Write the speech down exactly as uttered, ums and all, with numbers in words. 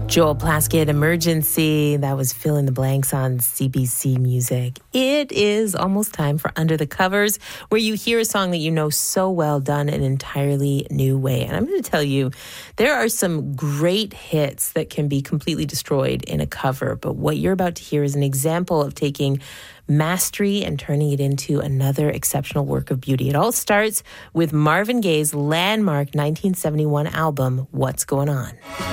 Joel Plaskett, Emergency. That was Fill in the Blanks on C B C Music. It is almost time for Under the Covers, where you hear a song that you know so well done an entirely new way. And I'm going to tell you, there are some great hits that can be completely destroyed in a cover. But what you're about to hear is an example of taking mastery and turning it into another exceptional work of beauty. It all starts with Marvin Gaye's landmark nineteen seventy-one album, What's Going On?